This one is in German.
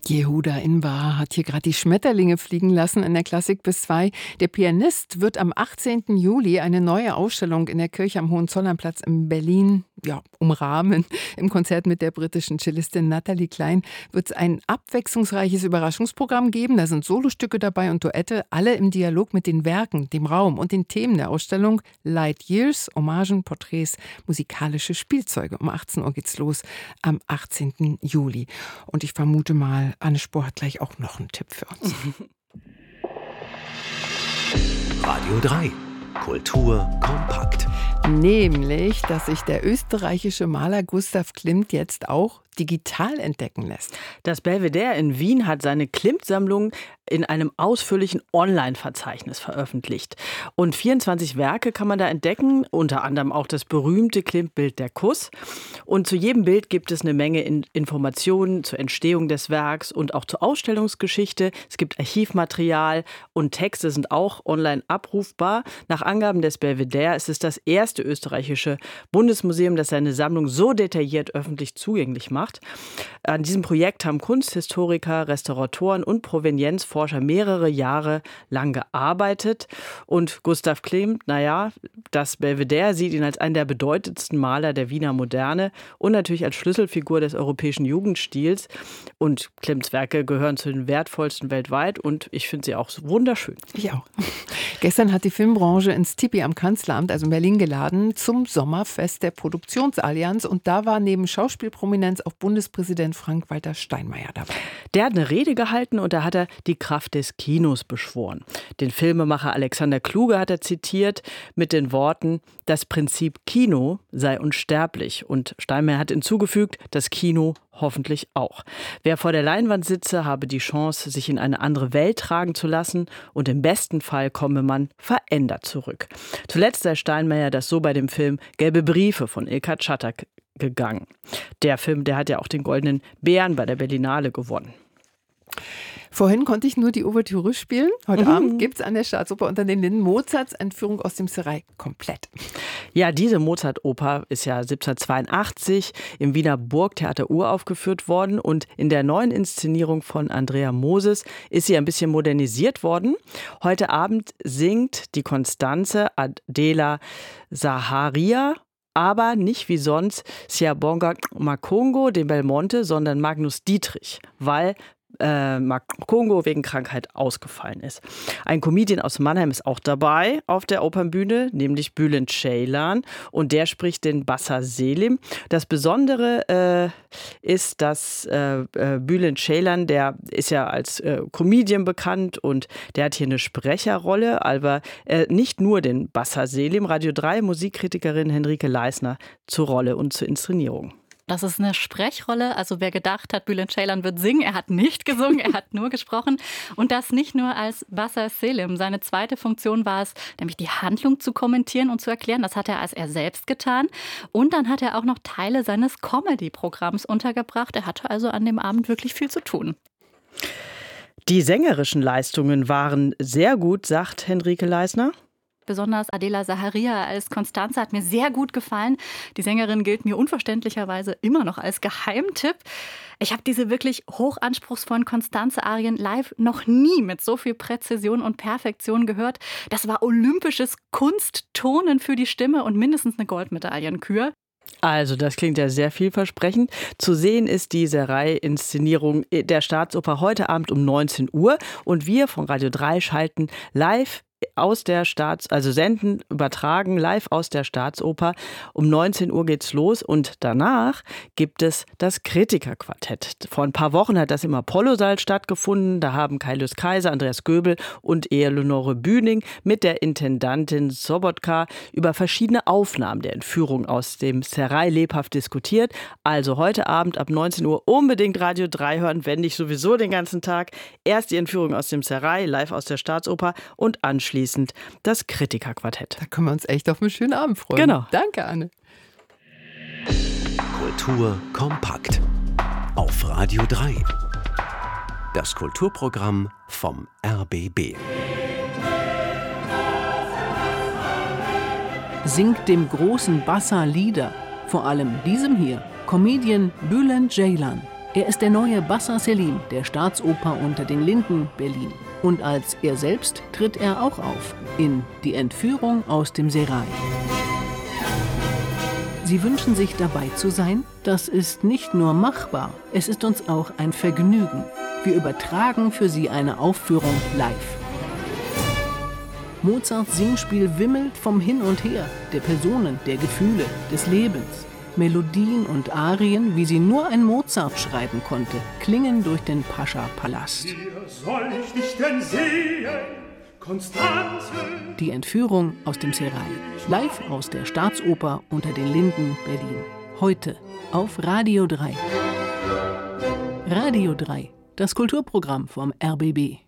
Yehuda Invar hat hier gerade die Schmetterlinge fliegen lassen in der Klassik bis 2. Der Pianist wird am 18. Juli eine neue Ausstellung in der Kirche am Hohenzollernplatz in Berlin umrahmen. Im Konzert mit der britischen Cellistin Natalie Klein wird es ein abwechslungsreiches Überraschungsprogramm geben. Da sind Solostücke dabei und Duette, alle im Dialog mit den Werken, dem Raum und den Themen der Ausstellung. Light Years, Hommagen, Porträts, musikalische Spielzeuge. Um 18 Uhr geht's los am 18. Juli. Und ich vermute mal, Anne Spohr hat gleich auch noch einen Tipp für uns. Radio 3. Kultur kompakt. Nämlich, dass sich der österreichische Maler Gustav Klimt jetzt auch digital entdecken lässt. Das Belvedere in Wien hat seine Klimt-Sammlung in einem ausführlichen Online-Verzeichnis veröffentlicht. Und 24 Werke kann man da entdecken, unter anderem auch das berühmte Klimt-Bild Der Kuss. Und zu jedem Bild gibt es eine Menge Informationen zur Entstehung des Werks und auch zur Ausstellungsgeschichte. Es gibt Archivmaterial und Texte sind auch online abrufbar. Nach Angaben des Belvedere ist es das erste österreichische Bundesmuseum, das seine Sammlung so detailliert öffentlich zugänglich macht. An diesem Projekt haben Kunsthistoriker, Restauratoren und Provenienzforscher mehrere Jahre lang gearbeitet. Und Gustav Klimt, das Belvedere sieht ihn als einen der bedeutendsten Maler der Wiener Moderne und natürlich als Schlüsselfigur des europäischen Jugendstils. Und Klimts Werke gehören zu den wertvollsten weltweit und ich finde sie auch wunderschön. Ich auch. Gestern hat die Filmbranche ins Tipi am Kanzleramt, also in Berlin, geladen zum Sommerfest der Produktionsallianz. Und da war neben Schauspielprominenz auch Bundespräsident Frank-Walter Steinmeier dabei. Der hat eine Rede gehalten und da hat er die Kraft des Kinos beschworen. Den Filmemacher Alexander Kluge hat er zitiert mit den Worten: Das Prinzip Kino sei unsterblich. Und Steinmeier hat hinzugefügt, das Kino hoffentlich auch. Wer vor der Leinwand sitze, habe die Chance, sich in eine andere Welt tragen zu lassen und im besten Fall komme man verändert zurück. Zuletzt sei Steinmeier das so bei dem Film Gelbe Briefe von Ilka Czatak gegangen. Der Film, der hat ja auch den Goldenen Bären bei der Berlinale gewonnen. Vorhin konnte ich nur die Ouvertüre spielen. Heute Abend gibt es an der Staatsoper unter den Linden Mozarts Entführung aus dem Serail komplett. Ja, diese Mozart-Oper ist ja 1782 im Wiener Burgtheater uraufgeführt worden und in der neuen Inszenierung von Andrea Moses ist sie ein bisschen modernisiert worden. Heute Abend singt die Constanze Adela Zaharia, aber nicht wie sonst Siyabonga Makongo de Belmonte, sondern Magnus Dietrich, weil Makongo wegen Krankheit ausgefallen ist. Ein Comedian aus Mannheim ist auch dabei auf der Opernbühne, nämlich Bülent Ceylan, und der spricht den Bassa Selim. Das Besondere ist, dass Bülent Ceylan, der ist ja als Comedian bekannt und der hat hier eine Sprecherrolle, aber nicht nur den Bassa Selim. Radio 3 Musikkritikerin Henrike Leisner zur Rolle und zur Inszenierung. Das ist eine Sprechrolle. Also wer gedacht hat, Bülent Ceylan wird singen, er hat nicht gesungen, er hat nur gesprochen. Und das nicht nur als Bassa Selim. Seine zweite Funktion war es, nämlich die Handlung zu kommentieren und zu erklären. Das hat er als er selbst getan. Und dann hat er auch noch Teile seines Comedy-Programms untergebracht. Er hatte also an dem Abend wirklich viel zu tun. Die sängerischen Leistungen waren sehr gut, sagt Henrike Leisner. Besonders Adela Zaharia als Constanze hat mir sehr gut gefallen. Die Sängerin gilt mir unverständlicherweise immer noch als Geheimtipp. Ich habe diese wirklich hochanspruchsvollen Constanze-Arien live noch nie mit so viel Präzision und Perfektion gehört. Das war olympisches Kunstturnen für die Stimme und mindestens eine Goldmedaillenkür. Also das klingt ja sehr vielversprechend. Zu sehen ist die Serail-Inszenierung der Staatsoper heute Abend um 19 Uhr. Und wir von Radio 3 schalten live aus der senden, übertragen live aus der Staatsoper. Um 19 Uhr geht's los und danach gibt es das Kritikerquartett. Vor ein paar Wochen hat das im Apollo-Saal stattgefunden. Da haben Kaius Kaiser, Andreas Göbel und Eleonore Bühning mit der Intendantin Sobotka über verschiedene Aufnahmen der Entführung aus dem Serail lebhaft diskutiert. Also heute Abend ab 19 Uhr unbedingt Radio 3 hören, wenn nicht sowieso den ganzen Tag. Erst die Entführung aus dem Serail, live aus der Staatsoper und anschließend das Kritikerquartett. Da können wir uns echt auf einen schönen Abend freuen. Genau. Danke, Anne. Kultur kompakt. Auf Radio 3. Das Kulturprogramm vom RBB. Singt dem großen Bassa Lieder, vor allem diesem hier, Comedian Bülent Ceylan. Er ist der neue Bassa Selim der Staatsoper unter den Linden Berlin. Und als er selbst tritt er auch auf in Die Entführung aus dem Serail. Sie wünschen sich dabei zu sein? Das ist nicht nur machbar, es ist uns auch ein Vergnügen. Wir übertragen für Sie eine Aufführung live. Mozarts Singspiel wimmelt vom Hin und Her, der Personen, der Gefühle, des Lebens. Melodien und Arien, wie sie nur ein Mozart schreiben konnte, klingen durch den Pascha-Palast. Hier soll ich dich denn sehen, Konstanze? Die Entführung aus dem Serail. Live aus der Staatsoper unter den Linden Berlin. Heute auf Radio 3. Radio 3, das Kulturprogramm vom RBB.